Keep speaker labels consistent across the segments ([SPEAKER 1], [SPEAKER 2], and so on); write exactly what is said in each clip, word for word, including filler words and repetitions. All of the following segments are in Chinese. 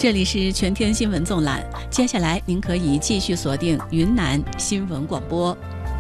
[SPEAKER 1] 这里是全天新闻纵览，接下来您可以继续锁定云南新闻广播。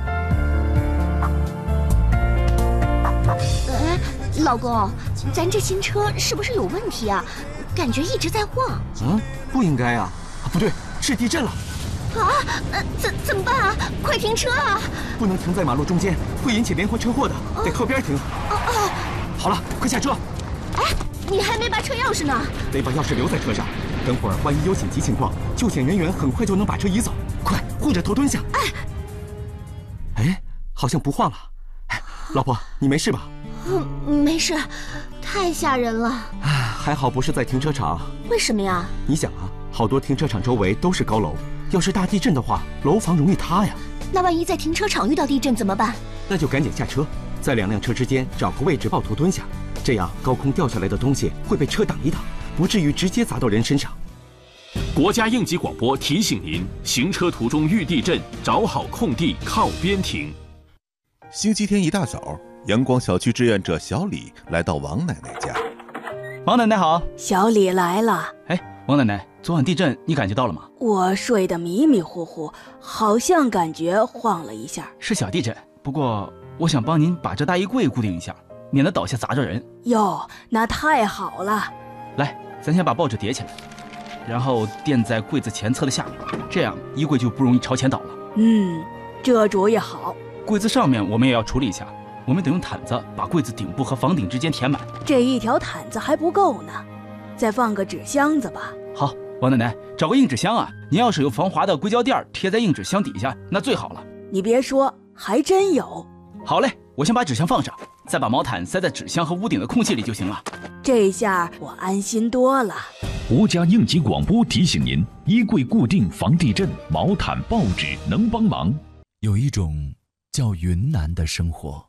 [SPEAKER 2] 哎，老公，咱这新车是不是有问题啊？感觉一直在晃。
[SPEAKER 3] 嗯，不应该啊！啊，不对，是地震了！
[SPEAKER 2] 啊，呃，怎怎么办啊？快停车啊！
[SPEAKER 3] 不能停在马路中间，会引起连环车祸的，得靠边停。
[SPEAKER 2] 哦哦，
[SPEAKER 3] 好了，快下车！
[SPEAKER 2] 哎，你还没把车钥匙呢。
[SPEAKER 3] 得把钥匙留在车上，等会儿万一有紧急情况，救险人员很快就能把车移走。快，护着头蹲下。
[SPEAKER 2] 哎，
[SPEAKER 3] 哎，好像不晃了。哎，老婆，你没事吧？
[SPEAKER 2] 嗯，没事，太吓人了。
[SPEAKER 3] 哎，还好不是在停车场。
[SPEAKER 2] 为什么呀？
[SPEAKER 3] 你想啊，好多停车场周围都是高楼，要是大地震的话，楼房容易塌呀。
[SPEAKER 2] 那万一在停车场遇到地震怎么办？
[SPEAKER 3] 那就赶紧下车，在两辆车之间找个位置抱头蹲下，这样高空掉下来的东西会被车挡一挡，不至于直接砸到人身上。
[SPEAKER 4] 国家应急广播提醒您：行车途中遇地震，找好空地靠边停。
[SPEAKER 5] 星期天一大早，阳光小区志愿者小李来到王奶奶家。
[SPEAKER 6] 王奶奶好。
[SPEAKER 7] 小李来了。
[SPEAKER 6] 哎，王奶奶，昨晚地震你感觉到了吗？
[SPEAKER 7] 我睡得迷迷糊糊，好像感觉晃了一下。
[SPEAKER 6] 是小地震，不过我想帮您把这大衣柜固定一下，免得倒下砸着人。
[SPEAKER 7] 哟，那太好了。
[SPEAKER 6] 来，咱先把报纸叠起来，然后垫在柜子前侧的下面，这样衣柜就不容易朝前倒了。
[SPEAKER 7] 嗯，这主意好。
[SPEAKER 6] 柜子上面我们也要处理一下，我们得用毯子把柜子顶部和房顶之间填满。
[SPEAKER 7] 这一条毯子还不够呢，再放个纸箱子吧。
[SPEAKER 6] 好，王奶奶，找个硬纸箱啊！您要是有防滑的硅胶垫贴在硬纸箱底下，那最好了。
[SPEAKER 7] 你别说，还真有。
[SPEAKER 6] 好嘞，我先把纸箱放上，再把毛毯塞在纸箱和屋顶的空气里就行了。
[SPEAKER 7] 这下我安心多了。
[SPEAKER 8] 国家应急广播提醒您：衣柜固定防地震，毛毯、报纸能帮忙。
[SPEAKER 9] 有一种叫云南的生活。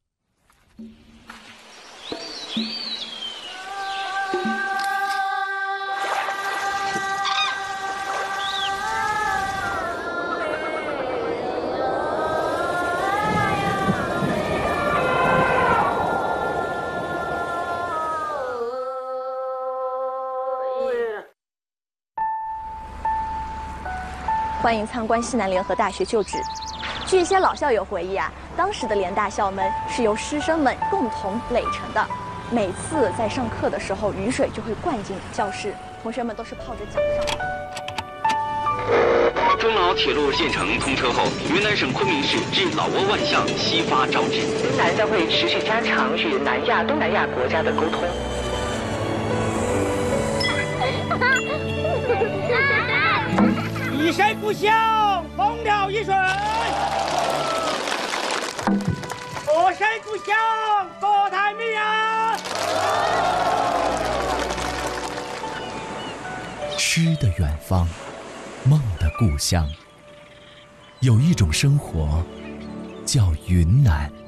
[SPEAKER 10] 欢迎参观西南联合大学旧址。据一些老校友回忆啊，当时的联大校门是由师生们共同垒成的，每次在上课的时候，雨水就会灌进教室，同学们都是泡着脚上。
[SPEAKER 11] 中老铁路建成通车后，云南省昆明市至老挝万象西发招致。
[SPEAKER 12] 云南将会持续加强与南亚、东南亚国家的沟通。
[SPEAKER 13] 一声不响，蜂鸟一顺；二声不响，国泰民安。
[SPEAKER 9] 诗的远方，梦的故乡，有一种生活叫云南。